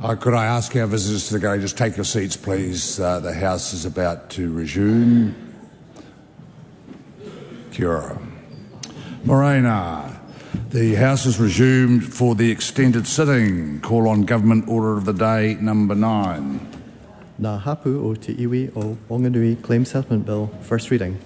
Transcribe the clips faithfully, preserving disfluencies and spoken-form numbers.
Uh, could I ask our visitors to the gallery, just take your seats, please. Uh, the House is about to resume. Kia ora. Morena. The House is resumed for the extended sitting. Call on Government Order of the Day number nine. Ngā hapu o te iwi o Whanganui Claim Settlement Bill, first reading.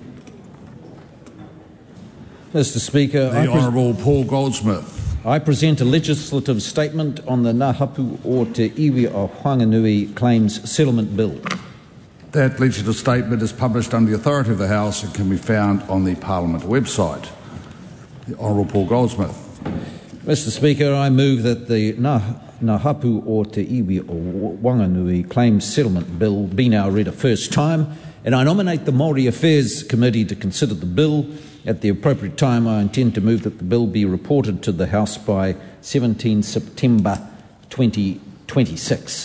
Mister Speaker, The Honourable Paul Goldsmith. I present a legislative statement on the Ngā hapu o te iwi o Whanganui Claims Settlement Bill. That legislative statement is published under the authority of the House and can be found on the Parliament website. The Honourable Paul Goldsmith. Mister Speaker, I move that the Ngā, Ngā hapu o te iwi o Whanganui Claims Settlement Bill be now read a first time, and I nominate the Māori Affairs Committee to consider the bill. At the appropriate time, I intend to move that the bill be reported to the House by seventeenth September twenty twenty-six.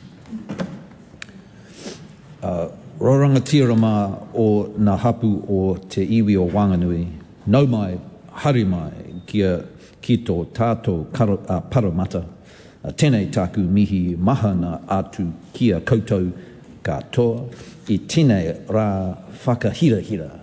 Uh, Rorangatira mā o Ngā hapu o te iwi o Whanganui, nau mai, haere mai, kia ki tō tātou karo, uh, paramata, uh, tēnei tāku mihi mahana atu kia koutou katoa, I tēnei rā whakahirahira.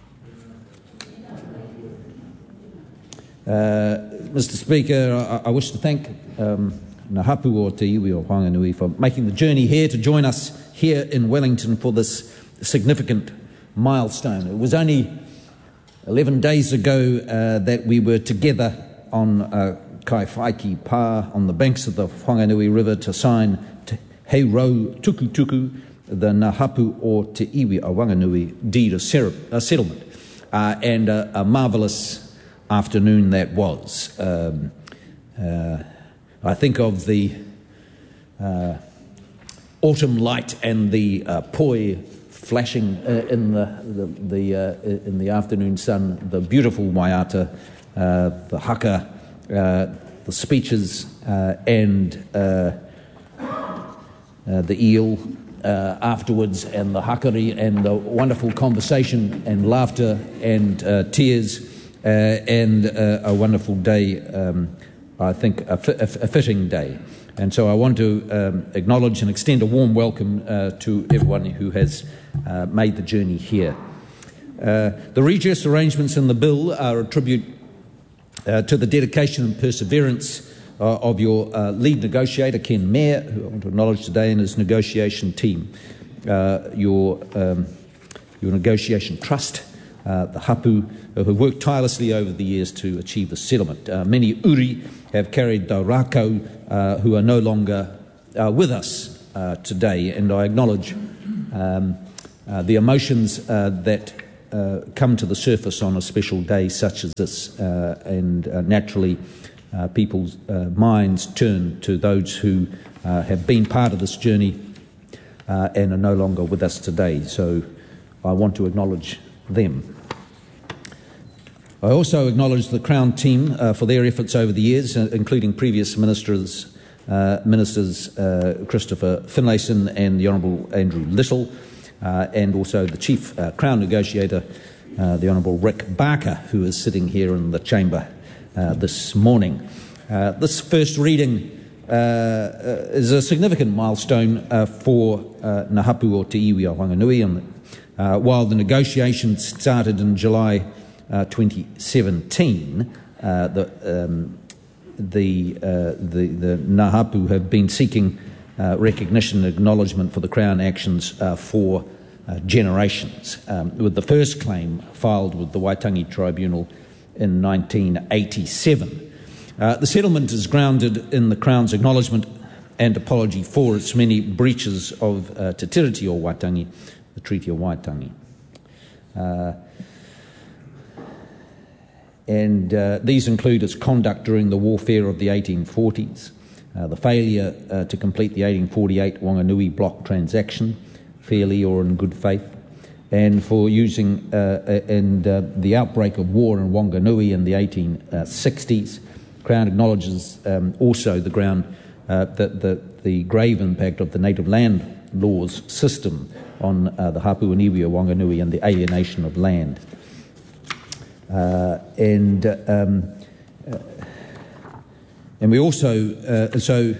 Uh, Mister Speaker, I, I wish to thank um, Ngā hapu o te iwi o Whanganui for making the journey here to join us here in Wellington for this significant milestone. It was only eleven days ago uh, that we were together on uh, Kaiwhaiki Pā on the banks of the Whanganui River to sign Te Hei Rau Tuku Tuku, the Ngā hapu o te iwi o Whanganui deed of settlement, uh, and uh, a marvellous afternoon that was. Um, uh, I think of the uh, autumn light and the uh, poi flashing uh, in the the, the uh, in the afternoon sun, the beautiful waiata, uh, the haka, uh, the speeches, uh, and uh, uh, the eel uh, afterwards, and the hakari, and the wonderful conversation and laughter and uh, tears. Uh, and uh, a wonderful day, um, I think a, fi- a fitting day. And so I want to um, acknowledge and extend a warm welcome uh, to everyone who has uh, made the journey here. Uh, the redress arrangements in the bill are a tribute uh, to the dedication and perseverance uh, of your uh, lead negotiator, Ken Mayer, who I want to acknowledge today, and his negotiation team, uh, your, um, your negotiation trust, Uh, the hapu, who have worked tirelessly over the years to achieve the settlement. Uh, many uri have carried the rākau uh, who are no longer uh, with us uh, today, and I acknowledge um, uh, the emotions uh, that uh, come to the surface on a special day such as this, uh, and uh, naturally uh, people's uh, minds turn to those who uh, have been part of this journey uh, and are no longer with us today. So I want to acknowledge them. I also acknowledge the Crown team uh, for their efforts over the years, uh, including previous ministers, uh, ministers uh, Christopher Finlayson and the Honourable Andrew Little, uh, and also the Chief uh, Crown Negotiator, uh, the Honourable Rick Barker, who is sitting here in the chamber uh, this morning. Uh, this first reading uh, uh, is a significant milestone uh, for uh, Ngā hapu o te iwi o Whanganui, and uh, while the negotiations started in July Uh, twenty seventeen, uh, the, um, the, uh, the, the Ngā hapu have been seeking uh, recognition and acknowledgement for the Crown actions uh, for uh, generations, um, with the first claim filed with the Waitangi Tribunal in nineteen eighty-seven. Uh, the settlement is grounded in the Crown's acknowledgement and apology for its many breaches of uh, Te Tiriti o Waitangi, the Treaty of Waitangi. Uh, And uh, these include its conduct during the warfare of the eighteen forties, uh, the failure uh, to complete the eighteen forty-eight Whanganui block transaction fairly or in good faith, and for using uh, and uh, the outbreak of war in Whanganui in the eighteen sixties. Crown acknowledges um, also the ground uh, that the, the grave impact of the native land laws system on uh, the hapu and iwi o Whanganui and the alienation of land. Uh, and um, uh, and we also uh, so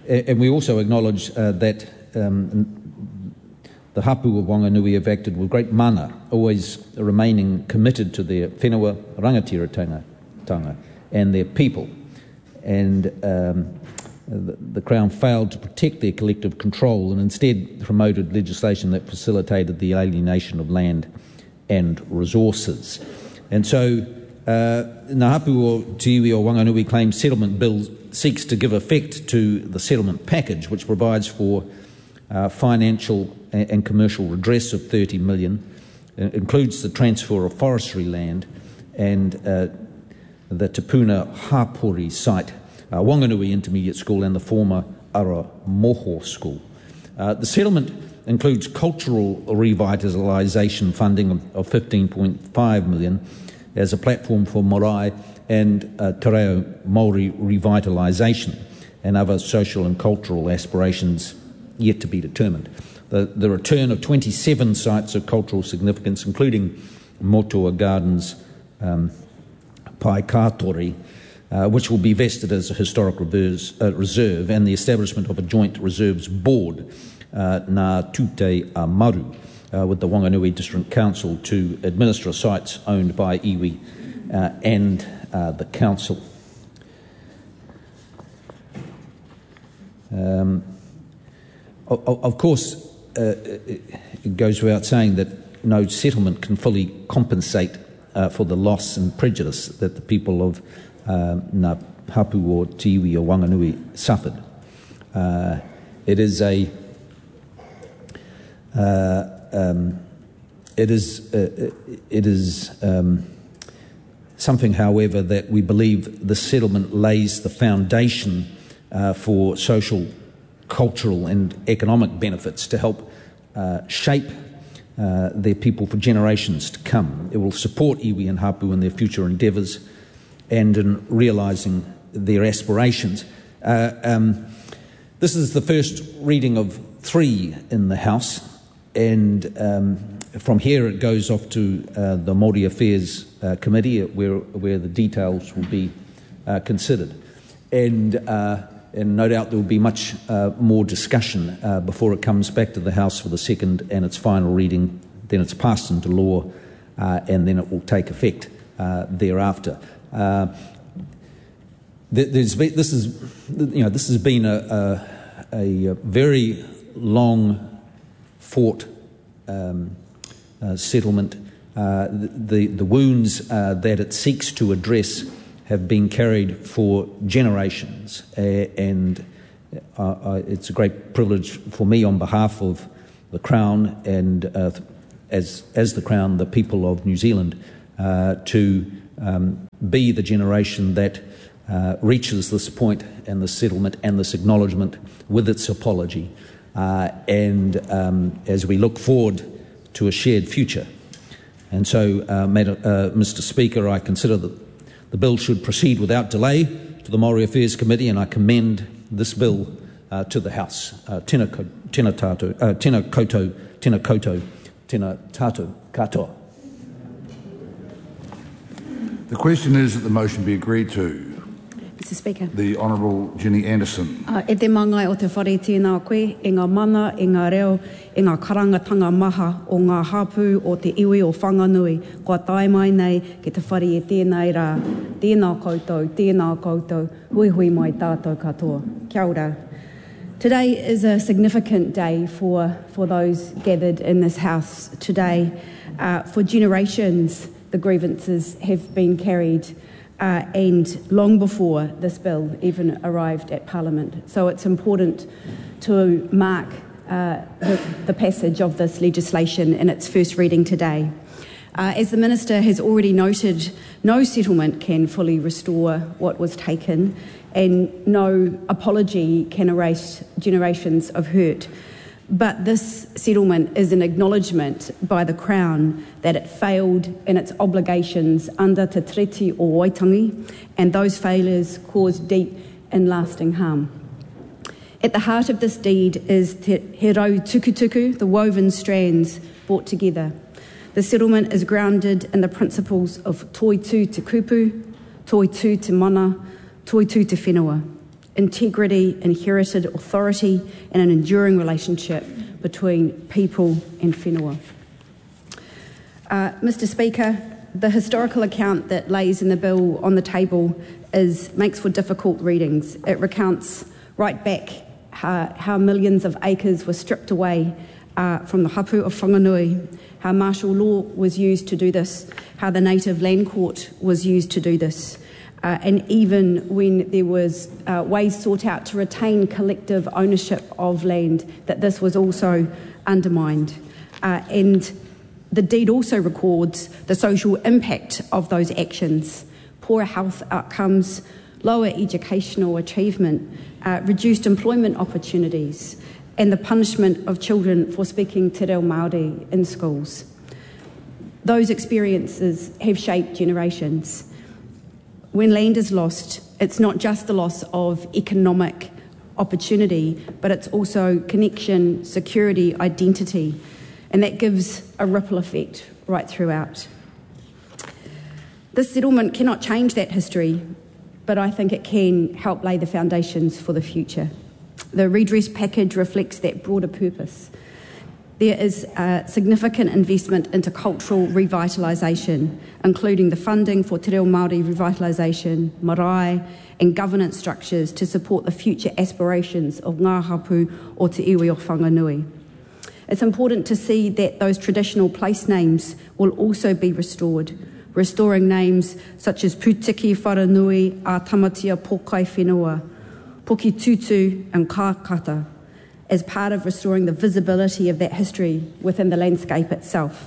and we also acknowledge uh, that um, the hapu of Wanganui have acted with great mana, always remaining committed to their whenua rangatiratanga and their people. And um, the, the Crown failed to protect their collective control and instead promoted legislation that facilitated the alienation of land and resources. And so uh, Ngā Hapu o Te Iwi o Wanganui Claims Settlement Bill seeks to give effect to the settlement package, which provides for uh, financial and, and commercial redress of thirty million dollars. It includes the transfer of forestry land and uh, the Te Puna Hapori site, uh, Wanganui Intermediate School and the former Ara Moho School. Uh, the settlement includes cultural revitalisation funding of, of fifteen point five million dollars as a platform for marae and uh, te reo Māori revitalisation and other social and cultural aspirations yet to be determined. The, the return of twenty-seven sites of cultural significance, including Motua Gardens, um, Pai Kātori, uh, which will be vested as a historic reverse, uh, reserve, and the establishment of a joint reserves board, uh, Ngā Tute a Maru, uh, with the Wanganui District Council to administer sites owned by iwi uh, and uh, the Council. Um, of, of course, uh, it goes without saying that no settlement can fully compensate Uh, for the loss and prejudice that the people of uh, Ngā Hapu o Te Iwi o Wanganui suffered. Uh, it is a uh, um, it is uh, it is um, something, however, that we believe the settlement lays the foundation uh, for social, cultural, and economic benefits to help uh, shape Uh, their people for generations to come. It will support iwi and hapu in their future endeavours and in realising their aspirations. Uh, um, this is the first reading of three in the House, and um, from here it goes off to uh, the Māori Affairs uh, Committee where, where the details will be uh, considered. And uh, And no doubt there will be much uh, more discussion uh, before it comes back to the House for the second and its final reading. Then it's passed into law, uh, and then it will take effect uh, thereafter. Uh, there's been, this is, you know, this has been a, a, a very long fought um, uh, settlement. Uh, the the wounds uh, that it seeks to address have been carried for generations, uh, and uh, uh, it's a great privilege for me on behalf of the Crown and uh, as as the Crown, the people of New Zealand, uh, to um, be the generation that uh, reaches this point and the settlement and this acknowledgement with its apology, uh, and um, as we look forward to a shared future. And so, uh, Madam, uh, Mister Speaker, I consider that the bill should proceed without delay to the Māori Affairs Committee, and I commend this bill uh, to the House. Uh, tēnā, tēnā, tātou, uh, tēnā koutou, tēnā koutou, tēnā tātou katoa. The question is that the motion be agreed to. Mister Speaker. The Honourable Jenny Anderson. Uh, e te mangai o te whare tēnā koe, e ngā mana, e ngā reo, e ngā karangatanga maha o ngā hapu o te iwi o Whanganui. Kua tae mai nei ke te whare e tēnei rā. Tēnā koutou, tēnā koutou, hui hui mai tātou katoa. Kia ora. Today is a significant day for, for those gathered in this House today. Uh, for generations, the grievances have been carried Uh, and long before this bill even arrived at Parliament. So it's important to mark uh, the, the passage of this legislation in its first reading today. Uh, as the Minister has already noted, no settlement can fully restore what was taken, and no apology can erase generations of hurt. But this settlement is an acknowledgement by the Crown that it failed in its obligations under Te Tiriti o Waitangi, and those failures caused deep and lasting harm. At the heart of this deed is Te He Rau Tukutuku, the woven strands brought together. The settlement is grounded in the principles of toi tū te kupu, toi tū te mana, toi tū te whenua. integrity, inherited authority, and an enduring relationship between people and whenua. Uh, Mister Speaker, the historical account that lays in the bill on the table is, makes for difficult readings. It recounts right back how, how millions of acres were stripped away uh, from the hapu of Whanganui, how martial law was used to do this, how the native land court was used to do this, uh, and even when there was uh, ways sought out to retain collective ownership of land, that this was also undermined. Uh, and the deed also records the social impact of those actions: poor health outcomes, lower educational achievement, uh, reduced employment opportunities, and the punishment of children for speaking te reo Māori in schools. Those experiences have shaped generations. When land is lost, it's not just the loss of economic opportunity, but it's also connection, security, identity, and that gives a ripple effect right throughout. This settlement cannot change that history, but I think it can help lay the foundations for the future. The redress package reflects that broader purpose. There is a significant investment into cultural revitalisation, including the funding for te reo Māori revitalisation, marae, and governance structures to support the future aspirations of ngā hapu o te iwi o Whanganui. It's important to see that those traditional place names will also be restored, restoring names such as Putiki Wharanui, a Tamatia Pokai Whenua, Poki Tutu and Kākata, as part of restoring the visibility of that history within the landscape itself.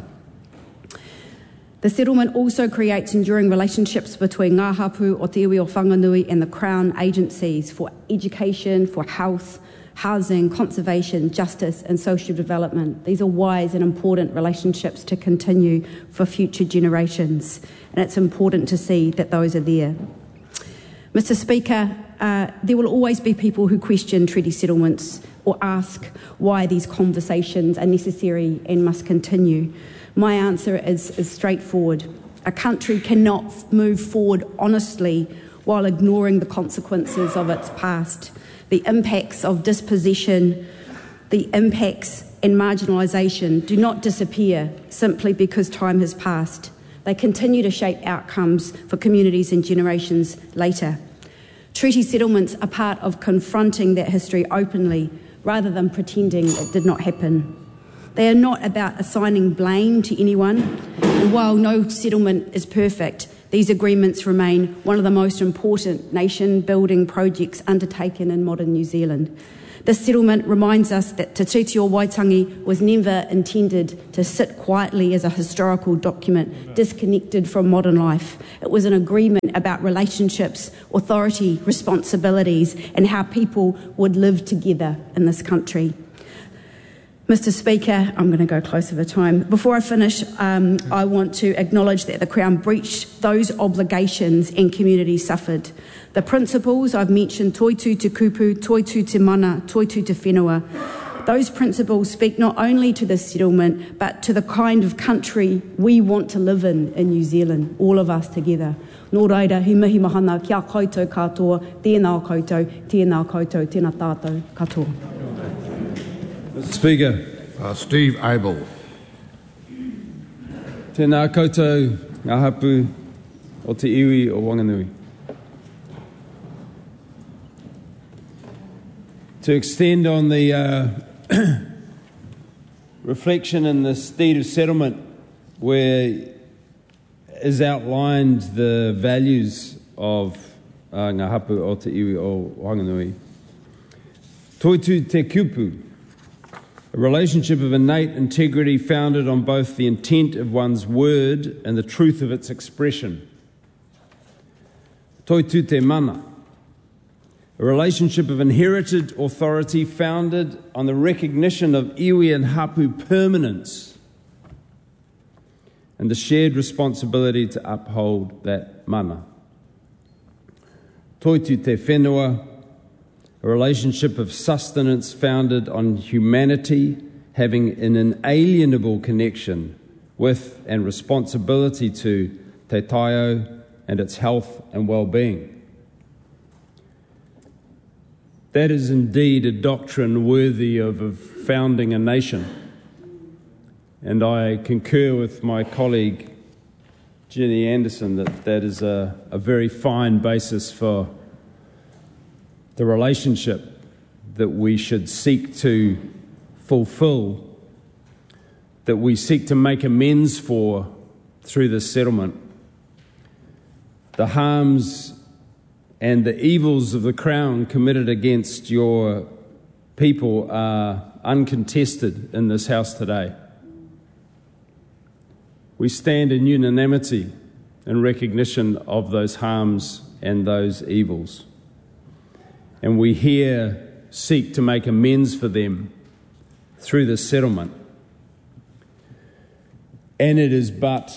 The settlement also creates enduring relationships between ngā hapu o te iwi o Whanganui and the Crown agencies for education, for health, housing, conservation, justice and social development. These are wise and important relationships to continue for future generations, and it's important to see that those are there. Mister Speaker, uh, there will always be people who question treaty settlements or ask why these conversations are necessary and must continue. My answer is, is straightforward. A country cannot move forward honestly while ignoring the consequences of its past. The impacts of dispossession, the impacts and marginalisation do not disappear simply because time has passed. They continue to shape outcomes for communities and generations later. Treaty settlements are part of confronting that history openly rather than pretending it did not happen. They are not about assigning blame to anyone, and while no settlement is perfect, these agreements remain one of the most important nation-building projects undertaken in modern New Zealand. This settlement reminds us that Te Treaty o Waitangi was never intended to sit quietly as a historical document, disconnected from modern life. It was an agreement about relationships, authority, responsibilities, and how people would live together in this country. Mister Speaker, I'm going to go close over time. Before I finish, um, I want to acknowledge that the Crown breached those obligations and communities suffered. The principles I've mentioned, toitu te kupu, toitu te mana, toitu te whenua, those principles speak not only to this settlement, but to the kind of country we want to live in in New Zealand, all of us together. Nō reira, he mihi mahana kia koutou katoa, tēnā koutou, tēnā koutou, tēnā tātou katoa. Mister Speaker. Uh, Steve Abel. Tēnā koutou ngā hapu o te iwi o Whanganui. To extend on the uh, reflection in this deed of settlement where is outlined the values of uh, ngā hapu o te iwi o Whanganui. Toitu te kupu, a relationship of innate integrity founded on both the intent of one's word and the truth of its expression. Toitu te mana, a relationship of inherited authority founded on the recognition of iwi and hapu permanence and the shared responsibility to uphold that mana. Toitu te whenua, a relationship of sustenance founded on humanity having an inalienable connection with and responsibility to te taio and its health and well-being. That is indeed a doctrine worthy of, of founding a nation. And I concur with my colleague Jenny Anderson that that is a, a very fine basis for the relationship that we should seek to fulfill, that we seek to make amends for through this settlement. The harms and the evils of the Crown committed against your people are uncontested in this House today. We stand in unanimity in recognition of those harms and those evils. And we here seek to make amends for them through this settlement. And it is but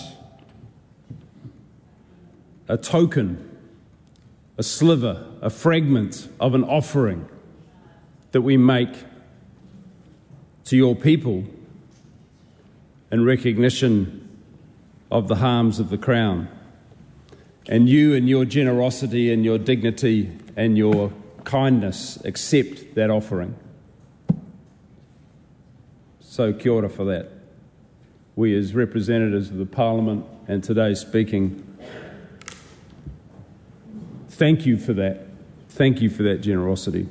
a token, a sliver, a fragment of an offering that we make to your people in recognition of the harms of the Crown. And you and your generosity and your dignity and your kindness accept that offering. So kia ora for that. We as representatives of the Parliament and today speaking, thank you for that. Thank you for that generosity.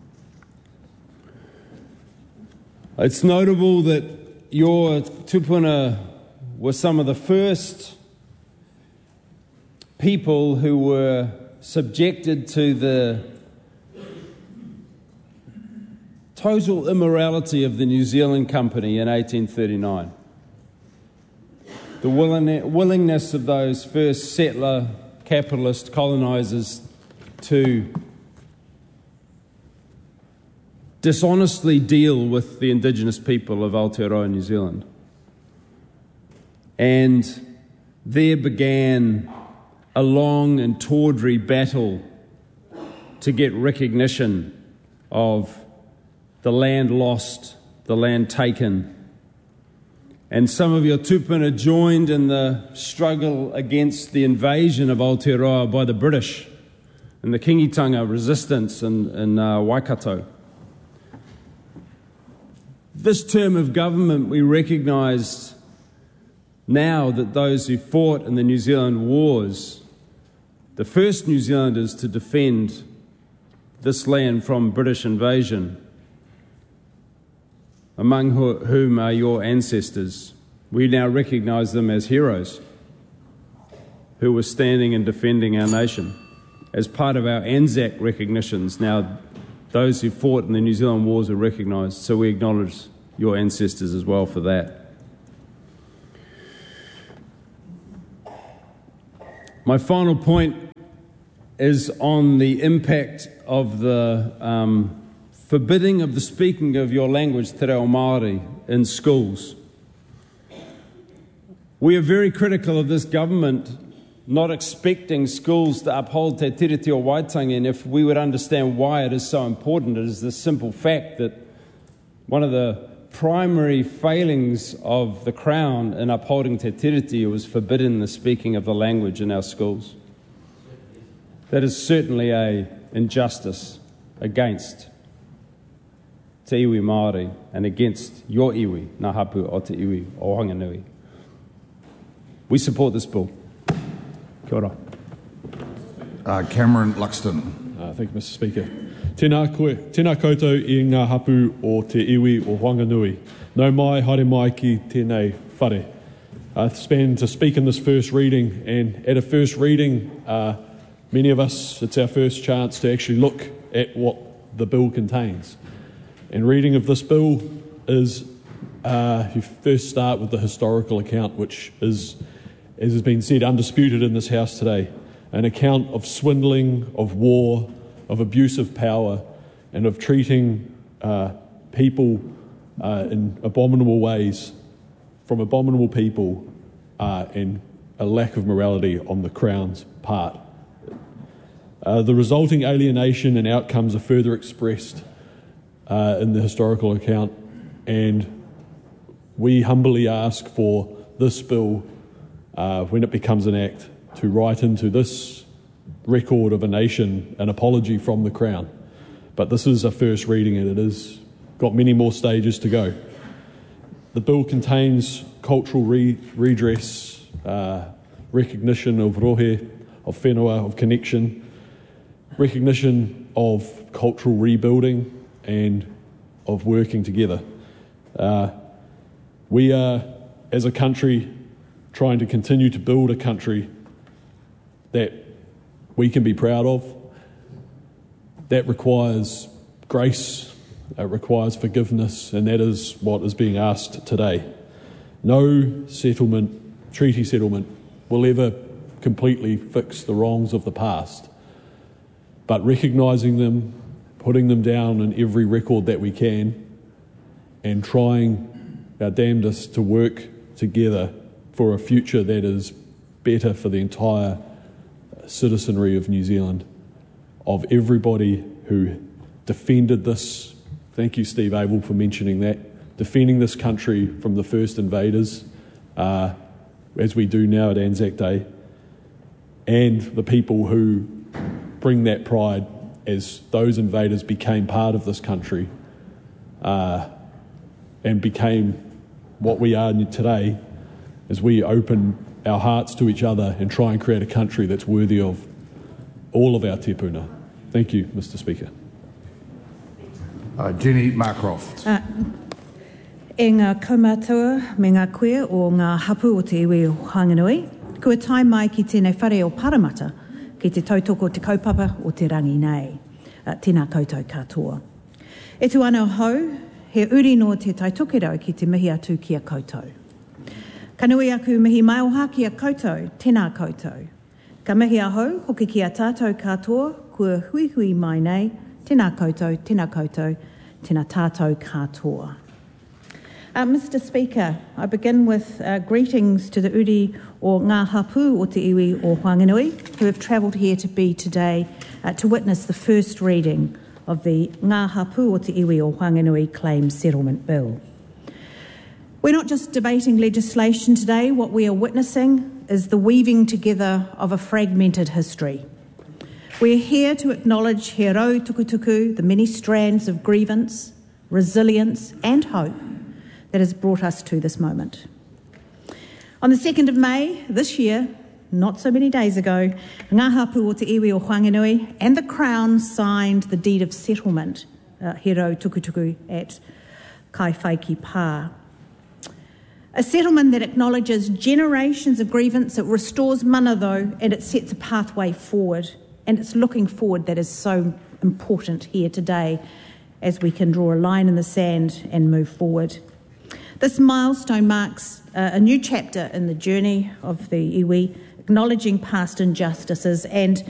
It's notable that your tupuna were some of the first people who were subjected to the total immorality of the New Zealand Company in eighteen thirty-nine. The willingness of those first settler, capitalist colonisers to dishonestly deal with the Indigenous people of Aotearoa, New Zealand. And there began a long and tawdry battle to get recognition of the land lost, the land taken. And some of your tupuna joined in the struggle against the invasion of Aotearoa by the British and the Kingitanga resistance in, in uh, Waikato. This term of government, we recognised now that those who fought in the New Zealand wars, the first New Zealanders to defend this land from British invasion, among whom are your ancestors, we now recognise them as heroes who were standing and defending our nation. As part of our Anzac recognitions, now those who fought in the New Zealand wars are recognised, so we acknowledge your ancestors as well for that. My final point is on the impact of the um, forbidding of the speaking of your language, te reo Māori, in schools. We are very critical of this government not expecting schools to uphold te tiriti o Waitangi, and if we would understand why it is so important, it is the simple fact that one of the primary failings of the Crown in upholding te tiriti was forbidden the speaking of the language in our schools. That is certainly an injustice against te iwi Māori and against your iwi, ngā hapu o te iwi o Whanganui. We support this bill. Kia ora. Uh, Cameron Luxton. Uh, thank you, Mister Speaker. Tēnā koe, tēnā koutou i ngā hapu o te iwi o Whanganui. Nau mai, haere mai ki tēnei whare. Uh, span to speak in this first reading, and at a first reading, uh, many of us, it's our first chance to actually look at what the bill contains. And reading of this bill is, uh, you first start with the historical account, which is, as has been said, undisputed in this House today. An account of swindling, of war, of abuse of power, and of treating uh, people uh, in abominable ways, from abominable people, uh, and a lack of morality on the Crown's part. Uh, the resulting alienation and outcomes are further expressed uh, in the historical account, and we humbly ask for this bill, uh, when it becomes an act, to write into this record of a nation an apology from the Crown But this is a first reading and it has got many more stages to go. The bill contains cultural re- redress, uh, recognition of rohe, of whenua, of connection, recognition of cultural rebuilding and of working together. Uh, we are, as a country, trying to continue to build a country that we can be proud of. That requires grace, it requires forgiveness, and that is what is being asked today. No settlement, treaty settlement, will ever completely fix the wrongs of the past, but recognising them, putting them down in every record that we can, and trying our damnedest to work together for a future that is better for the entire citizenry of New Zealand, of everybody who defended this. Thank you, Steve Abel, for mentioning that. Defending this country from the first invaders, uh, as we do now at Anzac Day, and the people who bring that pride as those invaders became part of this country uh, and became what we are today, as we open our hearts to each other and try and create a country that's worthy of all of our te puna. Thank you, Mister Speaker. Uh, Jenny Marcroft. Uh, e ngā kaumātua me ngā koe o ngā hapu o te iwi o Hanganui, kua tai mai ki tēnei whare o Paramata, ki te tautoko te kaupapa o te rangi nei. Uh, tēnā koutou katoa. E tu ana hou, he uri no te taitokero ki te mihi atu ki a koutou. Ka nui aku mihi maioha ki a koutou, tēnā koutou. Ka mihi a hou, hoki ki a tātou katoa, kua hui hui mai nei, tēnā koutou, tēnā koutou, tēnā tātou katoa. Uh, Mister Speaker, I begin with uh, greetings to the uri o ngā hapu o te iwi o Whanganui, who have travelled here to be today uh, to witness the first reading of the Ngā Hapu o te iwi o Whanganui Claim Settlement Bill. We're not just debating legislation today, what we are witnessing is the weaving together of a fragmented history. We're here to acknowledge he rau tukutuku, the many strands of grievance, resilience and hope that has brought us to this moment. On the second of May this year, not so many days ago, Ngā Hapu o te iwi o Whanganui and the Crown signed the deed of settlement, uh, he rau tukutuku at Kaiwhaiki Pā. A settlement that acknowledges generations of grievance, it restores mana though, and it sets a pathway forward. And it's looking forward that is so important here today as we can draw a line in the sand and move forward. This milestone marks uh, a new chapter in the journey of the iwi, acknowledging past injustices and